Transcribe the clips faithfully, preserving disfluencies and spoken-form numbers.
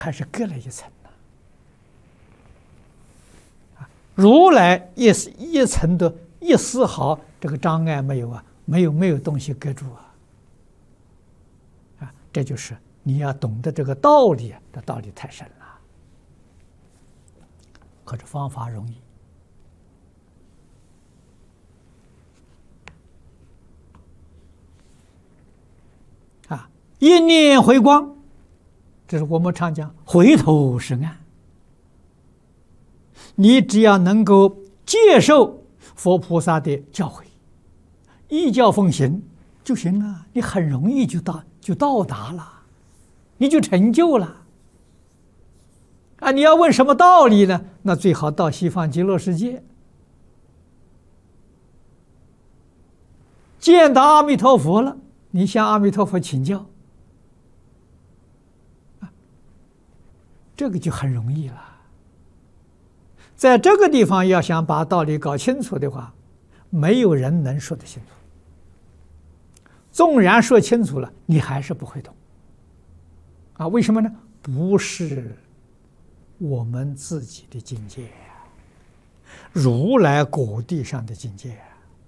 还是隔了一层呢。啊，如来一丝一层的一丝毫这个障碍没有啊，没有没有东西隔住啊。啊，这就是你要懂得这个道理啊，这道理太深了。可是方法容易。啊，一念回光。这是我们常讲回头是岸，你只要能够接受佛菩萨的教诲，依教奉行就行了，你很容易就到就到达了，你就成就了。啊，你要问什么道理呢？那最好到西方极乐世界，见到阿弥陀佛了，你向阿弥陀佛请教。这个就很容易了。在这个地方要想把道理搞清楚的话，没有人能说得清楚。纵然说清楚了，你还是不会懂。啊，为什么呢？不是我们自己的境界啊，如来果地上的境界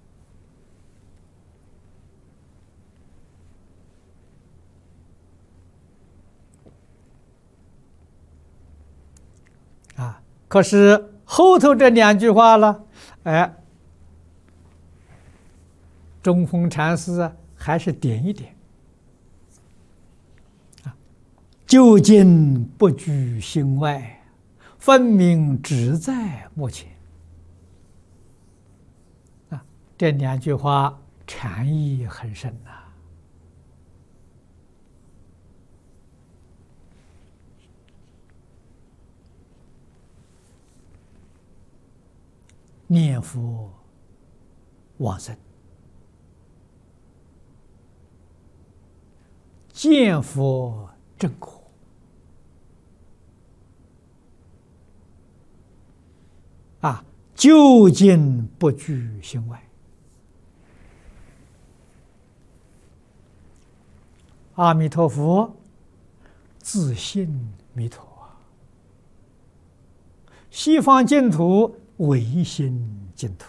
啊。啊，可是后头这两句话了，哎，中峰禅师啊，还是点一点啊，究竟不居心外，分明只在目前。啊，这两句话禅意很深呐。念佛往生，见佛正果，啊，究竟不居心外。阿弥陀佛，自性弥陀，西方净土唯心净土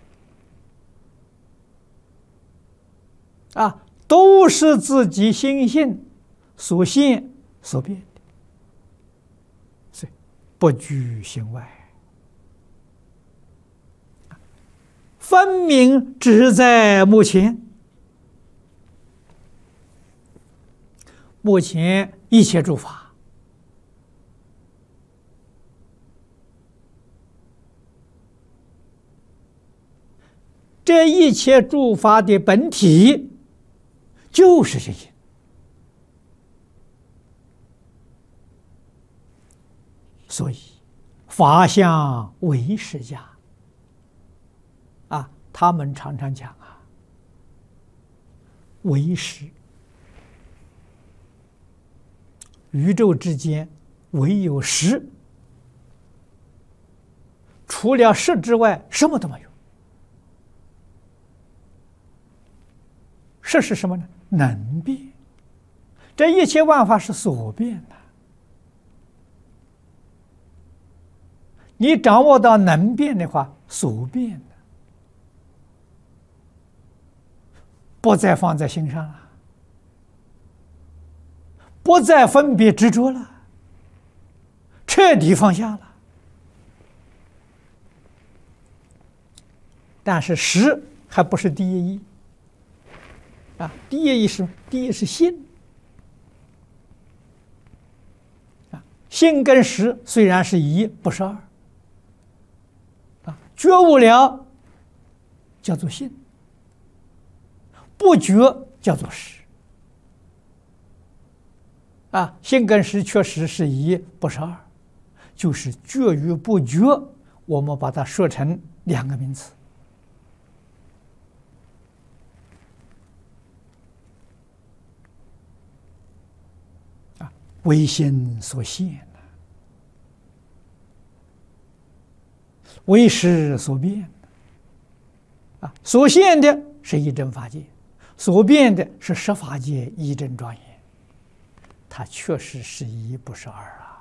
啊，都是自己心性所现所变的，所以不居心外，分明只在目前。目前一切诸法，这一切诸法的本体就是心性，所以法相唯识家啊，他们常常讲啊，唯识，宇宙之间唯有识，除了识之外，什么都没有。识是什么呢？能变，这一切万法是所变的。你掌握到能变的话，所变的不再放在心上了，不再分别执着了，彻底放下了。但是识还不是第一义。啊，第一义是第一是心啊，心跟识虽然是一，不是二啊。觉悟了叫做心，不觉叫做识啊。心跟识确实是一，不是二，就是觉与不觉，我们把它说成两个名词。唯心所现，唯识所变啊，所现的是一真法界，所变的是十法界一真庄严，它确实是一，不是二啊。